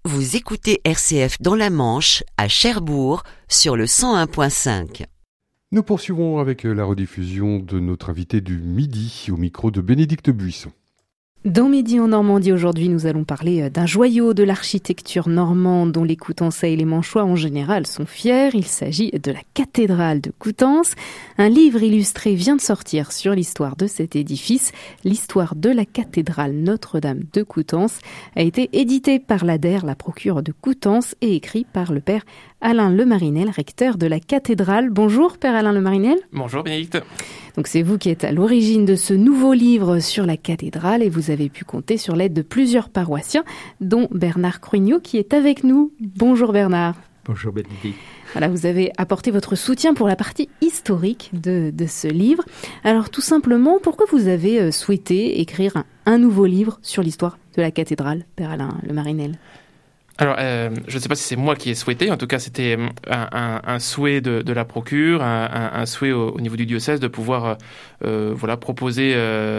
Vous écoutez RCF dans la Manche, à Cherbourg, sur le 101.5. Nous poursuivons avec la rediffusion de notre invité du midi, au micro de Bénédicte Buisson. Dans Midi en Normandie, aujourd'hui, nous allons parler d'un joyau de l'architecture normande dont les Coutançais et les Manchois en général sont fiers. Il s'agit de la cathédrale de Coutances. Un livre illustré vient de sortir sur l'histoire de cet édifice. L'histoire de la cathédrale Notre-Dame de Coutances a été édité par l'ADER, la procure de Coutances, et écrit par le père Alain Lemarinel, recteur de la cathédrale. Bonjour, père Alain Lemarinel. Bonjour Bénédicte. Donc c'est vous qui êtes à l'origine de ce nouveau livre sur la cathédrale et vous avez pu compter sur l'aide de plusieurs paroissiens, dont Bernard Cruignot qui est avec nous. Bonjour Bernard. Bonjour Bénédicte. Voilà, vous avez apporté votre soutien pour la partie historique de ce livre. Alors tout simplement, pourquoi vous avez souhaité écrire un nouveau livre sur l'histoire de la cathédrale, père Alain Lemarinel ? Alors, je ne sais pas si c'est moi qui ai souhaité, en tout cas c'était un souhait de la procure, un souhait au niveau du diocèse de pouvoir proposer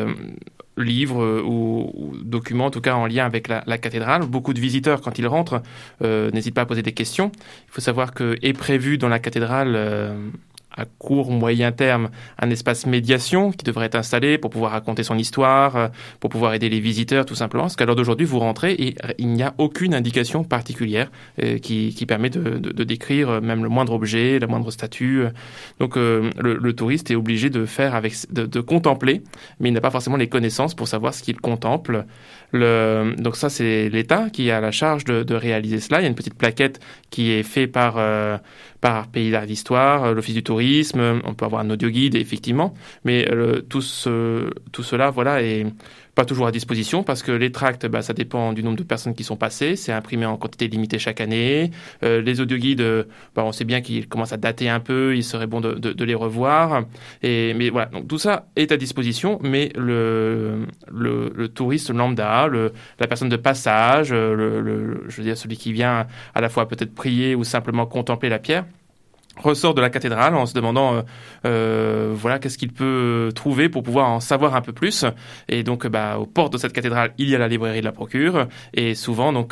livres ou documents, en tout cas en lien avec la cathédrale. Beaucoup de visiteurs, quand ils rentrent, n'hésitent pas à poser des questions. Il faut savoir qu'est prévu dans la cathédrale à court ou moyen terme, un espace médiation qui devrait être installé pour pouvoir raconter son histoire, pour pouvoir aider les visiteurs tout simplement. Parce qu'à l'heure d'aujourd'hui, vous rentrez et il n'y a aucune indication particulière qui permet de décrire même le moindre objet, la moindre statue. Donc le touriste est obligé de contempler, mais il n'a pas forcément les connaissances pour savoir ce qu'il contemple. Donc ça, c'est l'État qui a la charge de réaliser cela. Il y a une petite plaquette qui est faite par Pays d'Art d'Histoire, l'Office du Tourisme. On peut avoir un audio-guide, effectivement. Mais tout cela, est pas toujours à disposition parce que les tracts, ça dépend du nombre de personnes qui sont passées. C'est imprimé en quantité limitée chaque année. Les audioguides, on sait bien qu'ils commencent à dater un peu. Il serait bon de les revoir. Mais voilà, donc tout ça est à disposition. Mais le touriste lambda, la personne de passage, je veux dire celui qui vient à la fois peut-être prier ou simplement contempler la pierre, ressort de la cathédrale en se demandant qu'est-ce qu'il peut trouver pour pouvoir en savoir un peu plus. Et donc aux portes de cette cathédrale, il y a la librairie de la procure et souvent donc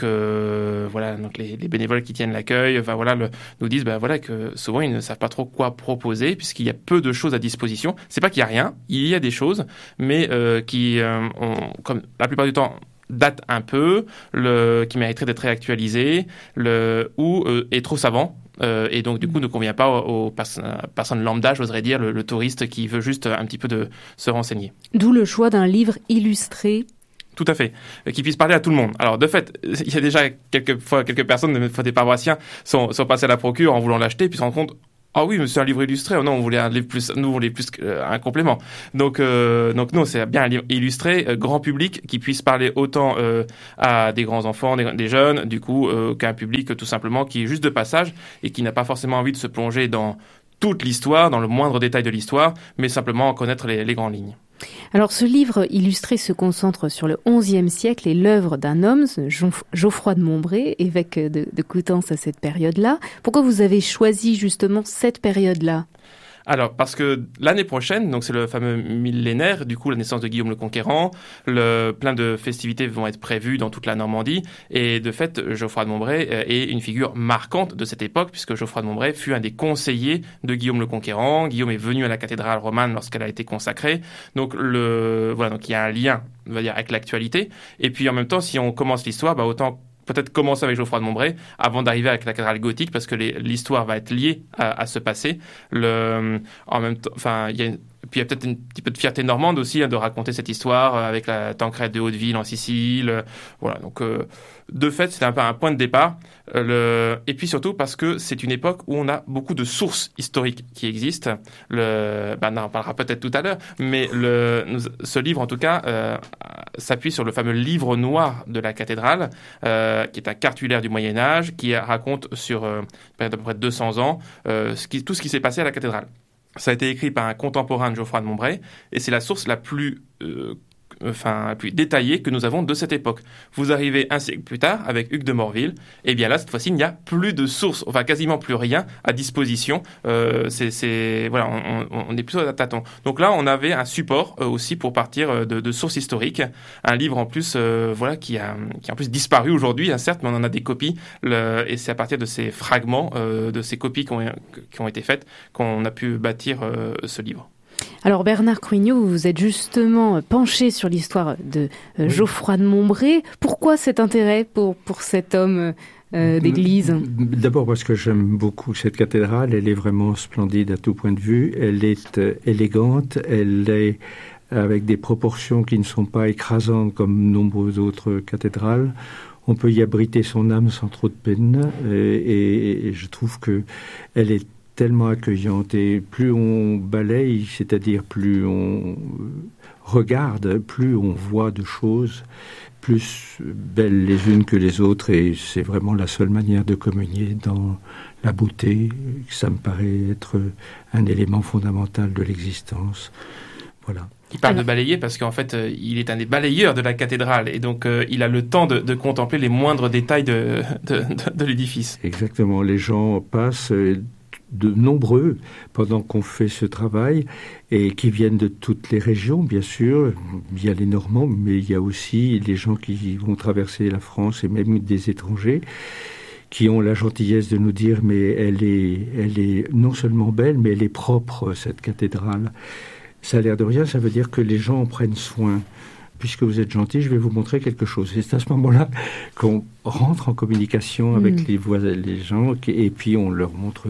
les bénévoles qui tiennent l'accueil nous disent que souvent ils ne savent pas trop quoi proposer puisqu'il y a peu de choses à disposition. C'est pas qu'il y a rien, il y a des choses mais qui comme la plupart du temps date un peu, qui mériterait d'être réactualisé, ou est trop savant. Et donc du coup ne convient pas aux personnes lambda, j'oserais dire, le touriste qui veut juste un petit peu de se renseigner. D'où le choix d'un livre illustré. Tout à fait, qui puisse parler à tout le monde. Alors de fait, il y a déjà quelques personnes, des paroissiens, sont passés à la procure en voulant l'acheter, puis se rendent compte. Ah oui, mais c'est un livre illustré. Oh non, on voulait un livre plus. Nous, on voulait plus un complément. Donc non, c'est bien un livre illustré, grand public, qui puisse parler autant à des grands enfants, des jeunes, du coup, qu'à un public tout simplement qui est juste de passage et qui n'a pas forcément envie de se plonger dans toute l'histoire, dans le moindre détail de l'histoire, mais simplement en connaître les grandes lignes. Alors ce livre illustré se concentre sur le XIe siècle et l'œuvre d'un homme, Geoffroy de Montbray, évêque de Coutances à cette période-là. Pourquoi vous avez choisi justement cette période-là ? Alors, parce que l'année prochaine, donc c'est le fameux millénaire, du coup la naissance de Guillaume le Conquérant, plein de festivités vont être prévues dans toute la Normandie, et de fait, Geoffroy de Montbray est une figure marquante de cette époque, puisque Geoffroy de Montbray fut un des conseillers de Guillaume le Conquérant. Guillaume est venu à la cathédrale romane lorsqu'elle a été consacrée, donc donc il y a un lien, on va dire, avec l'actualité, et puis en même temps, si on commence l'histoire, autant peut-être commencer avec Geoffroy de Montbray avant d'arriver avec la cathédrale gothique parce que l'histoire va être liée à ce passé. En même temps, puis il y a peut-être un petit peu de fierté normande aussi de raconter cette histoire avec la Tancrède de Hauteville en Sicile. Voilà, donc de fait, c'était un peu un point de départ. Et puis surtout parce que c'est une époque où on a beaucoup de sources historiques qui existent. On en parlera peut-être tout à l'heure, mais ce livre en tout cas s'appuie sur le fameux livre noir de la cathédrale, qui est un cartulaire du Moyen-Âge qui raconte sur une période d'à peu près 200 ans tout ce qui s'est passé à la cathédrale. Ça a été écrit par un contemporain de Geoffroy de Montbray et c'est la source la plus détaillée que nous avons de cette époque. Vous arrivez un siècle plus tard avec Hugues de Morville, et bien là, cette fois-ci, il n'y a plus de sources, enfin quasiment plus rien à disposition. On est plutôt à tâtons. Donc là, on avait un support aussi pour partir de sources historiques. Un livre en plus, qui a en plus disparu aujourd'hui, hein, certes, mais on en a des copies. Et c'est à partir de ces fragments, de ces copies qui ont été faites, qu'on a pu bâtir ce livre. Alors Bernard Cruignot, vous êtes justement penché sur l'histoire de Geoffroy de Montbré. Pourquoi cet intérêt pour cet homme d'église ? D'abord parce que j'aime beaucoup cette cathédrale. Elle est vraiment splendide à tout point de vue. Elle est élégante. Elle est avec des proportions qui ne sont pas écrasantes comme nombreuses autres cathédrales. On peut y abriter son âme sans trop de peine. Et je trouve que elle est tellement accueillante, et plus on balaye, c'est-à-dire plus on regarde, plus on voit de choses plus belles les unes que les autres, et c'est vraiment la seule manière de communier dans la beauté. Ça me paraît être un élément fondamental de l'existence. Voilà. Il parle de balayer parce qu'en fait, il est un des balayeurs de la cathédrale, et donc il a le temps de contempler les moindres détails de l'édifice. Exactement. Les gens passent, de nombreux, pendant qu'on fait ce travail, et qui viennent de toutes les régions, bien sûr. Il y a les Normands, mais il y a aussi les gens qui vont traverser la France, et même des étrangers, qui ont la gentillesse de nous dire, mais elle est non seulement belle, mais elle est propre, cette cathédrale. Ça a l'air de rien, ça veut dire que les gens en prennent soin. Puisque vous êtes gentil, je vais vous montrer quelque chose. Et c'est à ce moment-là qu'on rentre en communication avec les gens, et puis on leur montre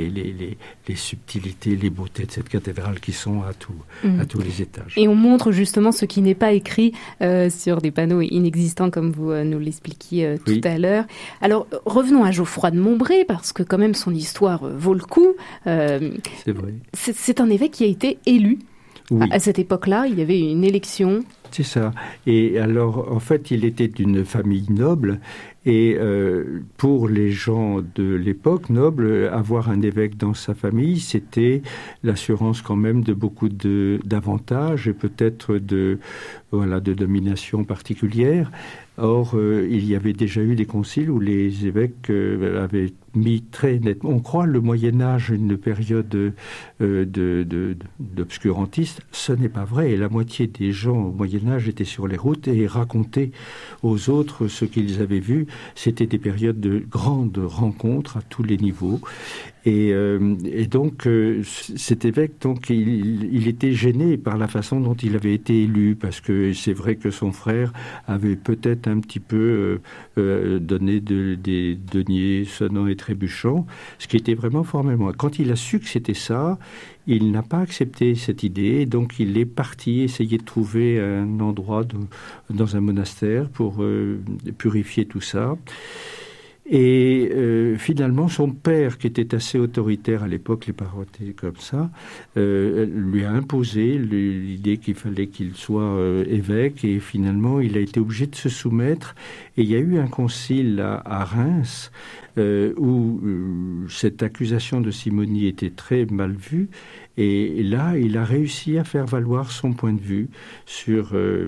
les subtilités, les beautés de cette cathédrale qui sont à tous les étages. Et on montre justement ce qui n'est pas écrit sur des panneaux inexistants, comme vous nous l'expliquiez tout à l'heure. Alors, revenons à Geoffroy de Montbré, parce que quand même son histoire vaut le coup. C'est vrai. C'est un évêque qui a été élu. Oui. À cette époque-là, il y avait une élection. C'est ça. Et alors, en fait, il était d'une famille noble. Et pour les gens de l'époque noble, avoir un évêque dans sa famille, c'était l'assurance quand même de beaucoup d'avantages et peut-être de domination particulière. Or, il y avait déjà eu des conciles où les évêques avaient mis très nettement. On croit le Moyen-Âge une période d'obscurantisme. Ce n'est pas vrai. La moitié des gens au Moyen-Âge étaient sur les routes et racontaient aux autres ce qu'ils avaient vu. C'était des périodes de grandes rencontres à tous les niveaux. Et donc, cet évêque, il était gêné par la façon dont il avait été élu, parce que c'est vrai que son frère avait peut-être un petit peu donné des deniers sonnants et trébuchants, ce qui était vraiment formellement. Quand il a su que c'était ça, il n'a pas accepté cette idée, donc il est parti essayer de trouver un endroit dans un monastère pour purifier tout ça. Et finalement, son père, qui était assez autoritaire à l'époque, les parents étaient comme ça, lui a imposé l'idée qu'il fallait qu'il soit évêque, et finalement, il a été obligé de se soumettre. Et il y a eu un concile à Reims où cette accusation de simonie était très mal vue. Et là, il a réussi à faire valoir son point de vue sur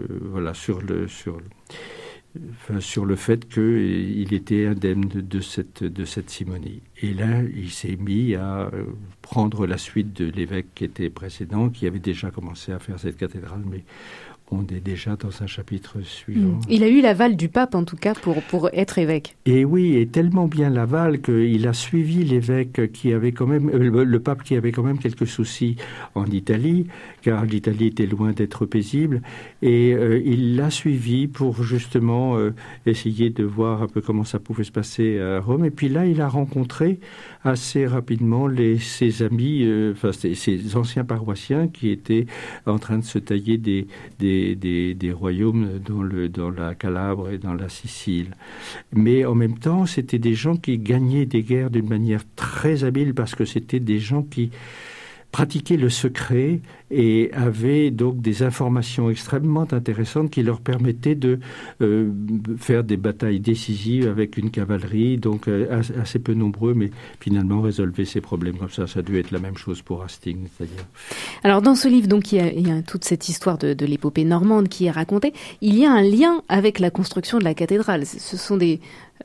le fait qu'il était indemne de cette simonie. Et là, il s'est mis à prendre la suite de l'évêque qui était précédent, qui avait déjà commencé à faire cette cathédrale, mais on est déjà dans un chapitre suivant. Il a eu l'aval du pape, en tout cas, pour être évêque. Et oui, et tellement bien l'aval qu'il a suivi l'évêque qui avait quand même, le pape qui avait quand même quelques soucis en Italie, car l'Italie était loin d'être paisible, et il l'a suivi pour justement essayer de voir un peu comment ça pouvait se passer à Rome. Et puis là, il a rencontré assez rapidement ses amis, ses anciens paroissiens qui étaient en train de se tailler des royaumes dans la Calabre et dans la Sicile. Mais en même temps, c'était des gens qui gagnaient des guerres d'une manière très habile, parce que c'était des gens qui pratiquaient le secret et avaient donc des informations extrêmement intéressantes qui leur permettaient de faire des batailles décisives avec une cavalerie, donc assez peu nombreux, mais finalement résolver ces problèmes comme ça. Ça a dû être la même chose pour Hastings, c'est-à-dire. Alors dans ce livre, donc, il y a toute cette histoire de l'épopée normande qui est racontée. Il y a un lien avec la construction de la cathédrale. Ce sont des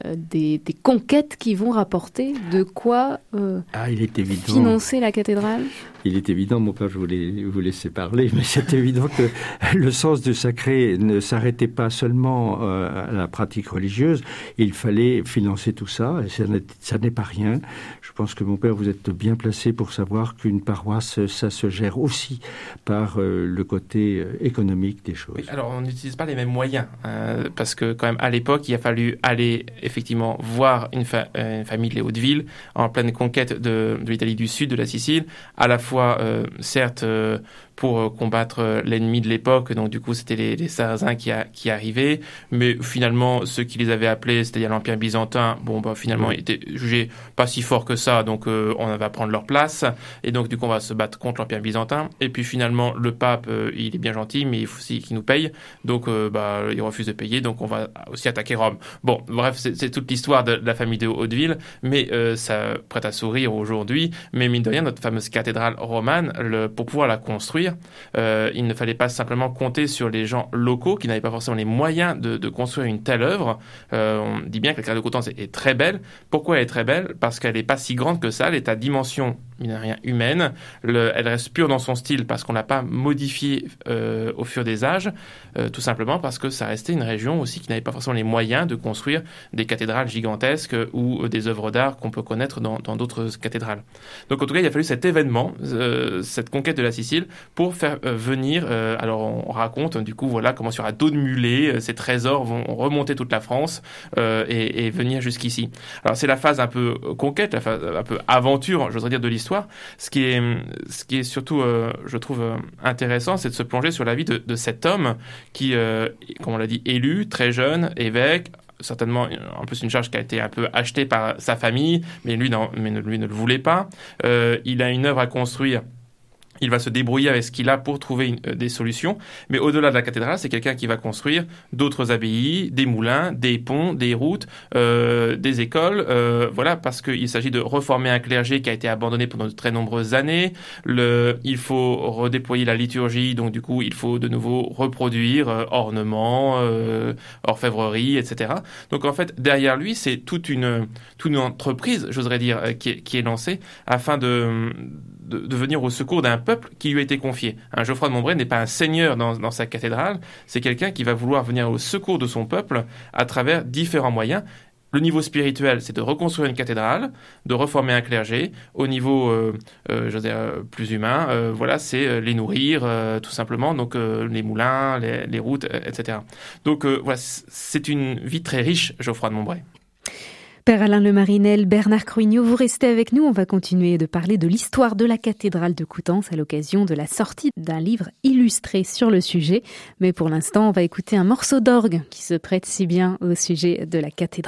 conquêtes qui vont rapporter de quoi il est évident. Financer la cathédrale. Il est évident, mon père, je voulais vous laisser parler, mais c'est évident que le sens du sacré ne s'arrêtait pas seulement à la pratique religieuse. Il fallait financer tout ça, et ça n'est pas rien. Je pense que, mon père, vous êtes bien placé pour savoir qu'une paroisse, ça se gère aussi par le côté économique des choses. Oui, alors, on n'utilise pas les mêmes moyens, parce que quand même, à l'époque, il a fallu aller effectivement voir une famille des Hautes-Villes en pleine conquête de l'Italie du Sud, de la Sicile, à la fois certes pour combattre l'ennemi de l'époque, donc du coup c'était les Sarrasins qui arrivaient, mais finalement ceux qui les avaient appelés, c'est-à-dire l'Empire byzantin, finalement ils étaient jugés pas si forts que ça, donc on va prendre leur place, et donc du coup on va se battre contre l'Empire byzantin, et puis finalement le pape il est bien gentil, mais il faut aussi qu'il nous paye, donc il refuse de payer, donc on va aussi attaquer Rome. Bon, bref, c'est toute l'histoire de la famille de Hauteville, mais ça prête à sourire aujourd'hui, mais mine de rien, notre fameuse cathédrale romane, pour pouvoir la construire, il ne fallait pas simplement compter sur les gens locaux qui n'avaient pas forcément les moyens de construire une telle œuvre. On dit bien que la cathédrale de Coutances est très belle. Pourquoi elle est très belle ? Parce qu'elle n'est pas si grande que ça, elle est à dimension mine de rien humaine. Elle reste pure dans son style parce qu'on ne l'a pas modifiée au fur des âges, tout simplement parce que ça restait une région aussi qui n'avait pas forcément les moyens de construire des cathédrales gigantesques ou des œuvres d'art qu'on peut connaître dans d'autres cathédrales. Donc en tout cas, il a fallu cet événement, cette conquête de la Sicile, pour faire venir, alors on raconte du coup voilà comment sur un dos de mulet, ces trésors vont remonter toute la France et venir jusqu'ici. Alors c'est la phase un peu conquête, la phase un peu aventure, j'oserais dire, de l'histoire. Ce qui est surtout, je trouve intéressant, c'est de se plonger sur la vie de cet homme qui, comme on l'a dit, élu, très jeune, évêque, certainement en plus une charge qui a été un peu achetée par sa famille, mais lui ne le voulait pas. Il a une œuvre à construire. Il va se débrouiller avec ce qu'il a pour trouver des solutions. Mais au-delà de la cathédrale, c'est quelqu'un qui va construire d'autres abbayes, des moulins, des ponts, des routes, des écoles. Voilà, parce qu'il s'agit de reformer un clergé qui a été abandonné pendant de très nombreuses années. Il faut redéployer la liturgie, donc du coup, il faut de nouveau reproduire ornements, orfèvrerie, etc. Donc en fait, derrière lui, c'est toute une entreprise, j'oserais dire, qui est lancée afin de venir au secours d'un peuple qui lui a été confié. Geoffroy de Montbré n'est pas un seigneur dans sa cathédrale, c'est quelqu'un qui va vouloir venir au secours de son peuple à travers différents moyens. Le niveau spirituel, c'est de reconstruire une cathédrale, de reformer un clergé. Au niveau, plus humain, c'est les nourrir, tout simplement. Donc, les moulins, les routes, etc. Donc, c'est une vie très riche, Geoffroy de Montbré. Père Alain Lemarinel, Bernard Cruignot, vous restez avec nous. On va continuer de parler de l'histoire de la cathédrale de Coutances à l'occasion de la sortie d'un livre illustré sur le sujet. Mais pour l'instant, on va écouter un morceau d'orgue qui se prête si bien au sujet de la cathédrale.